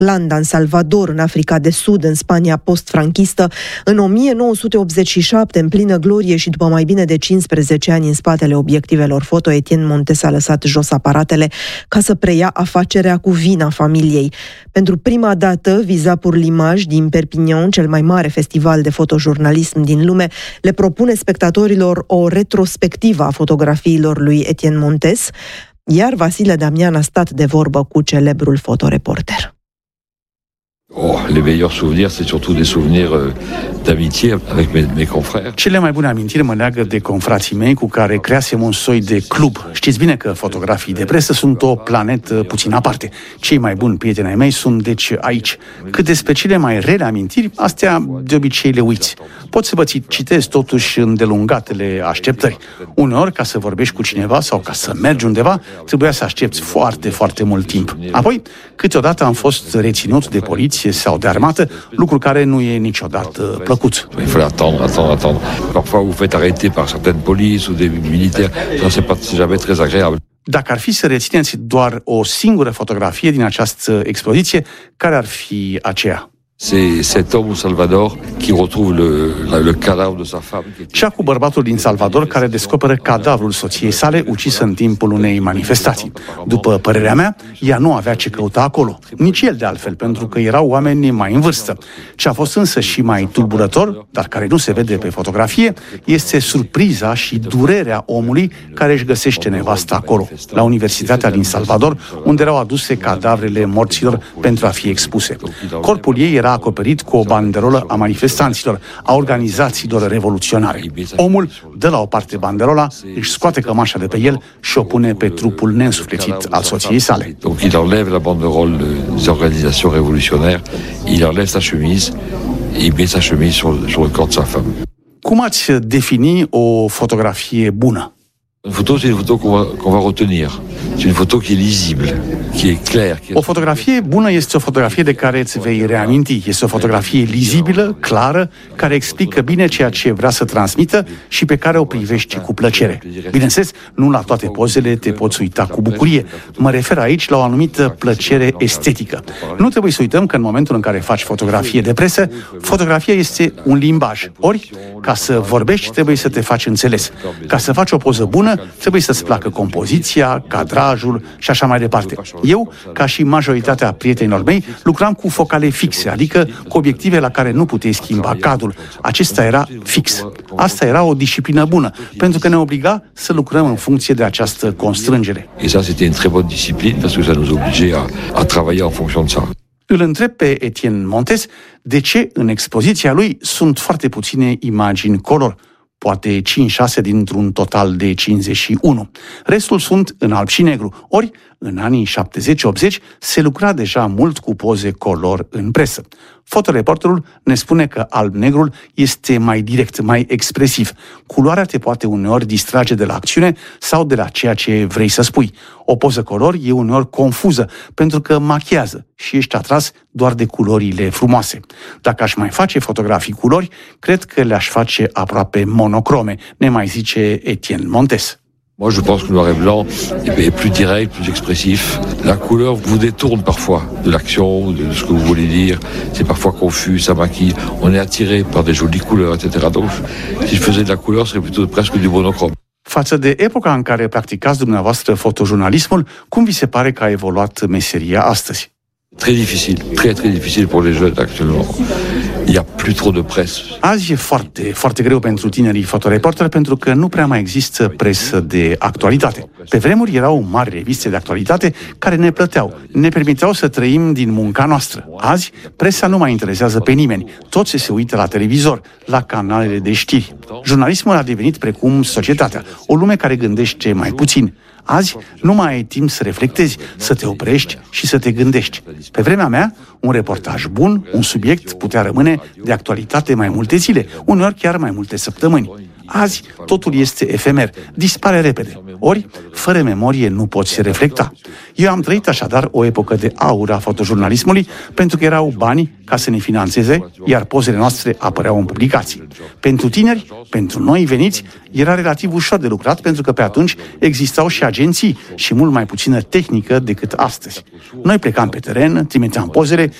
Landa, în Salvador, în Africa de Sud, în Spania post-franchistă, în 1987, în plină glorie și după mai bine de 15 ani în spatele obiectivelor foto, Etienne Montes a lăsat jos aparatele ca să preia afacerea cu vina familiei. Pentru prima dată, Visa pour l'Image din Perpignan, cel mai mare festival de fotojurnalism din lume, le propune spectatorilor o retrospectivă a fotografiilor lui Etienne Montes, iar Vasile Damian a stat de vorbă cu celebrul fotoreporter. Les meilleurs souvenirs, c'est surtout des souvenirs d'amitié avec mes confrères. Cele mai bune amintiri mă leagă de confrații mei cu care creasem un soi de club. Știți bine că fotografii de presă sunt o planetă puțin aparte. Cei mai buni prieteni ai mei sunt deci aici. Cât despre cele mai rele amintiri, astea de obicei le uiți. Pot să vă citez totuși îndelungatele așteptări. Uneori, ca să vorbești cu cineva sau ca să mergi undeva, trebuia să aștepți foarte, foarte mult timp. Apoi, câteodată am fost reținut de poliție sau de armată, lucru care nu e niciodată plăcut. Il faut attendre. Parfois vous faites arrêter par certaines polices ou des militaires. C'est jamais très agréable. Dacă ar fi să rețineți doar o singură fotografie din această expoziție, care ar fi aceea? C'est cet homme au Salvador qui retrouve le cadavre de sa femme. Cea cu bărbatul din Salvador care descoperă cadavrul soției sale ucisă în timpul unei manifestații. După părerea mea, ea nu avea ce căuta acolo. Nici el de altfel, pentru că erau oameni mai în vârstă. Ce a fost însă și mai tulburător, dar care nu se vede pe fotografie, este surpriza și durerea omului care își găsește nevasta acolo, la Universitatea din Salvador, unde erau aduse cadavrele morților pentru a fi expuse. Corpul ei era acoperit cu o banderolă a manifestanților, a organizațiilor revoluționare. Omul dă la o parte banderola, își scoate cămașa de pe el și o pune pe trupul neînsuflețit al soției sale. Donc il enlève la banderole des organisations révolutionnaires, il enlève sa chemise, il met sa chemise sur le corps de sa femme. Cum ați defini o fotografie bună? Une photo, c'est une photo qu'on va retenir. C'est une photo qui est lisible, qui est claire. O fotografie bună este o fotografie de care îți vei reaminti. Este o fotografie lizibilă, clară, care explică bine ceea ce vrea să transmită și pe care o privești cu plăcere. Bineînțeles, nu la toate pozele te poți uita cu bucurie. Mă refer aici la o anumită plăcere estetică. Nu trebuie să uităm că în momentul în care faci fotografie de presă, fotografia este un limbaj. Ori, ca să vorbești, trebuie să te faci înțeles. Ca să faci o poză bună, trebuie să-ți placă compoziția, cadrajul și așa mai departe. Eu, ca și majoritatea prietenilor mei, lucram cu focale fixe, adică cu obiective la care nu puteai schimba cadrul. Acesta era fix. Asta era o disciplină bună, pentru că ne obliga să lucrăm în funcție de această constrângere. Et ça, c'était une très bonne discipline, parce que ça nous obligeait à travailler en fonction de ça. Îl întreb pe Etienne Montes de ce în expoziția lui sunt foarte puține imagini color, poate 5-6 dintr-un total de 51. Restul sunt în alb și negru, ori în anii 70-80 se lucra deja mult cu poze color în presă. Fotoreporterul ne spune că alb-negrul este mai direct, mai expresiv. Culoarea te poate uneori distrage de la acțiune sau de la ceea ce vrei să spui. O poză color e uneori confuză, pentru că machiază și ești atras doar de culorile frumoase. Dacă aș mai face fotografii culori, cred că le-aș face aproape monocrome, ne mai zice Etienne Montes. Moi, je pense que le noir et blanc est plus direct, plus expressif. La couleur vous détourne parfois de l'action, de ce que vous voulez dire. C'est parfois confus, ça maquille. On est attiré par des jolies couleurs, etc. Donc, si je faisais de la couleur, ce serait plutôt presque du monochrome. Față de epoca în care practicați dumneavoastră fotojurnalismul, cum vi se pare că a evoluat meseria astăzi? Très difficile, très difficile pour les jeunes actuellement. Il y a plus trop de presse. Azi e foarte, foarte greu pentru tinerii fotoreporteri pentru că nu prea mai există presă de actualitate. Pe vremuri erau mari reviste de actualitate care ne plăteau, ne permiteau să trăim din munca noastră. Azi, presa nu mai interesează pe nimeni. Toți se uită la televizor, la canalele de știri. Jurnalismul a devenit precum societatea, o lume care gândește mai puțin. Azi nu mai ai timp să reflectezi, să te oprești și să te gândești. Pe vremea mea, un reportaj bun, un subiect putea rămâne de actualitate mai multe zile, uneori chiar mai multe săptămâni. Azi totul este efemer, dispare repede. Ori, fără memorie nu poți reflecta. Eu am trăit așadar o epocă de aur a fotojurnalismului, pentru că erau bani ca să ne finanțeze, iar pozele noastre apăreau în publicații. Pentru tineri, pentru noi veniți, era relativ ușor de lucrat, pentru că pe atunci existau și agenții și mult mai puțină tehnică decât astăzi. Noi plecam pe teren, trimiteam pozele